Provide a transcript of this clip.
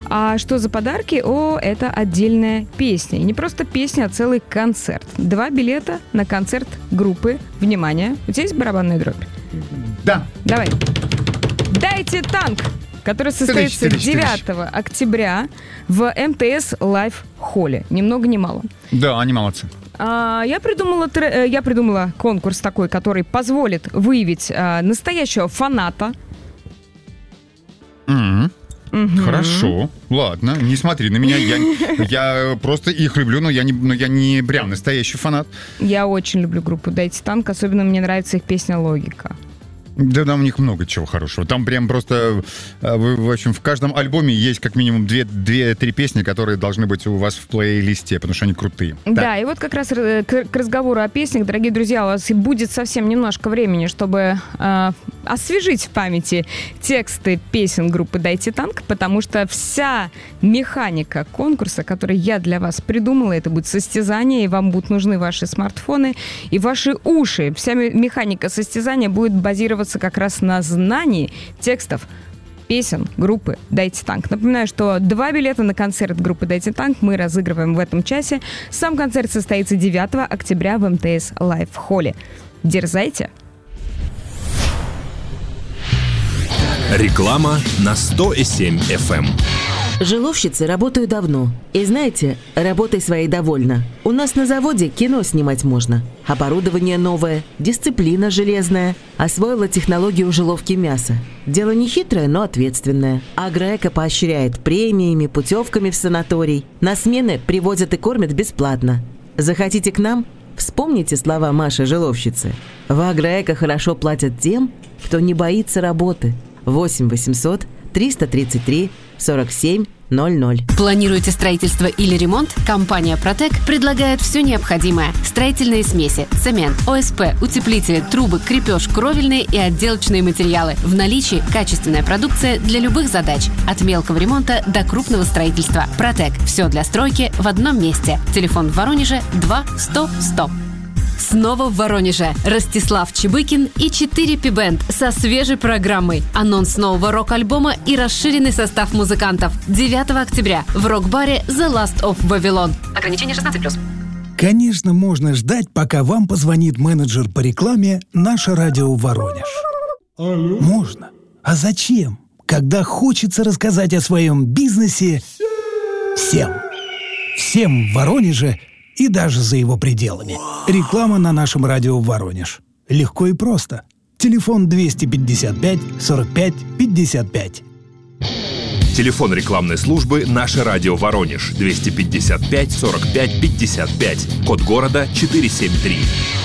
А что за подарки? Это отдельная песня. И не просто песня, а целый концерт. 2 билета на концерт группы. Внимание, у тебя есть барабанная дробь? Да. Давай. «Дайте танк», который состоится 9 октября в МТС Лайв Холле. Ни много ни мало. Да, они молодцы. Я придумала конкурс такой, который позволит выявить настоящего фаната. Хорошо, ладно, не смотри на меня, я просто их люблю, но я не прям настоящий фанат. Я очень люблю группу «Дайте танк», особенно мне нравится их песня «Логика». Да, там у них много чего хорошего. Там прям просто, в общем, в каждом альбоме есть как минимум 2-3 песни, которые должны быть у вас в плейлисте, потому что они крутые. Да, и вот как раз к разговору о песнях, дорогие друзья, у вас будет совсем немножко времени, чтобы освежить в памяти тексты песен группы «Дайте танк», потому что вся механика конкурса, который я для вас придумала, это будет состязание, и вам будут нужны ваши смартфоны и ваши уши. Вся механика состязания будет базироваться как раз на знании текстов песен группы «Дайте танк». Напоминаю, что 2 билета на концерт группы «Дайте танк» мы разыгрываем в этом часе. Сам концерт состоится 9 октября в МТС Лайв Холле. Дерзайте! Реклама на 100,7 FM. Жиловщицы работаю давно. И знаете, работой своей довольна. У нас на заводе кино снимать можно. Оборудование новое, дисциплина железная. Освоила технологию жиловки мяса. Дело не хитрое, но ответственное. Агроэко поощряет премиями, путевками в санаторий. На смены привозят и кормят бесплатно. Захотите к нам? Вспомните слова Маши Жиловщицы. В Агроэко хорошо платят тем, кто не боится работы. 8 800 333 47 00. Планируете строительство или ремонт? Компания «Протек» предлагает все необходимое. Строительные смеси, цемент, ОСП, утеплители, трубы, крепеж, кровельные и отделочные материалы. В наличии качественная продукция для любых задач. От мелкого ремонта до крупного строительства. «Протек» – все для стройки в одном месте. Телефон в Воронеже 2 100 100. Снова в Воронеже. Ростислав Чебыкин и 4 пи-бенд со свежей программой. Анонс нового рок-альбома и расширенный состав музыкантов. 9 октября в рок-баре The Last of Babylon. Ограничение 16+. Конечно, можно ждать, пока вам позвонит менеджер по рекламе «Наше радио Воронеж». Алло? Можно. А зачем? Когда хочется рассказать о своем бизнесе всем. Всем в Воронеже и даже за его пределами. Реклама на нашем радио Воронеж. Легко и просто. Телефон 255 45 55. Телефон рекламной службы «Наше радио Воронеж» 255 45 55. Код города 473.